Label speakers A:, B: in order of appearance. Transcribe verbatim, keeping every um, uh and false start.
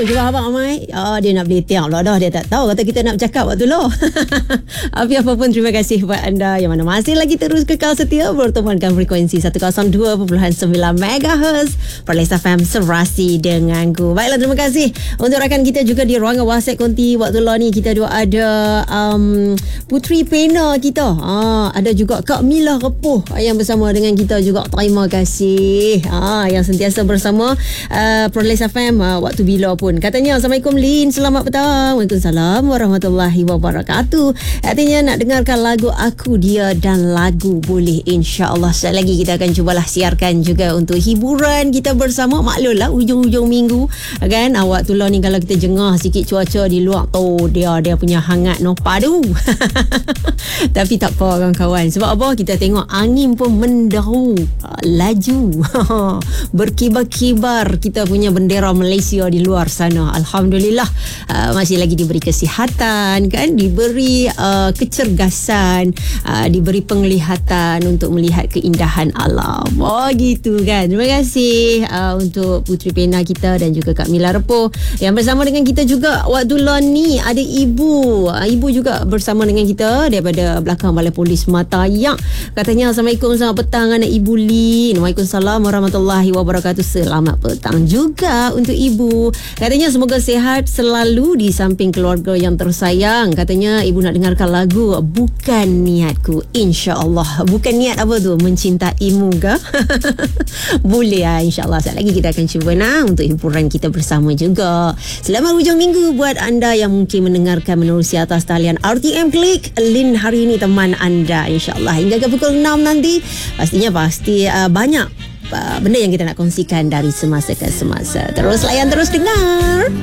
A: juga Abang Amai. Oh, dia nak beli tiang lah dah. Dia tak tahu kata kita nak bercakap waktu lo. Tapi apapun, terima kasih buat anda yang mana masih lagi terus kekal setia bertemankan frekuensi seratus dua perpuluhan sembilan megahertz Perlis F M Serasi denganku. Baiklah, terima kasih untuk rakan kita juga di ruangan WhatsApp konti waktu lo ni. Kita dua ada um, Putri Pena kita. Ah, ada juga Kak Mila Repuh yang bersama dengan kita juga. Terima kasih. Ah, yang sentiasa bersama uh, Perlis F M uh, waktu bila pun. Katanya, Assalamualaikum Lin, selamat petang. Waalaikumsalam warahmatullahi wabarakatuh. Artinya nak dengarkan lagu Aku Dia dan lagu boleh, insya-Allah. Sekali lagi kita akan cubalah siarkan juga untuk hiburan kita bersama. Maklumlah hujung-hujung minggu kan. Ah, waktu lah ni kalau kita jengah sikit cuaca di luar tu, dia dia punya hangat no padu. Tapi tak apa kawan-kawan. Sebab apa? Kita tengok angin pun menderu, laju. Berkibar-kibar kita punya bendera Malaysia di luar sana. Alhamdulillah, uh, masih lagi diberi kesihatan kan, diberi uh, kecergasan, uh, diberi penglihatan untuk melihat keindahan alam. Oh gitu kan. Terima kasih uh, untuk Putri Pena kita dan juga Kak Mila Repuh yang bersama dengan kita juga. Waktu lon ni ada ibu, uh, ibu juga bersama dengan kita daripada belakang Balai Polis Matayak. Katanya, Assalamualaikum, selamat petang anak Ibu Lin. Waalaikumsalam warahmatullahi wabarakatuh. Selamat petang juga untuk ibu. Katanya semoga sihat selalu di samping keluarga yang tersayang. Katanya ibu nak dengarkan lagu Bukan Niatku. InsyaAllah. Bukan niat apa tu? Mencintaimu ke? Boleh lah, insyaAllah. Sekejap lagi kita akan cuba nah, untuk hiburan kita bersama juga. Selamat hujung minggu buat anda yang mungkin mendengarkan menerusi atas talian R T M Klik. Lin hari ini teman anda, insyaAllah. Hingga ke pukul enam nanti, pastinya pasti uh, banyak uh, benda yang kita nak kongsikan dari semasa ke semasa. Terus layan, terus dengar.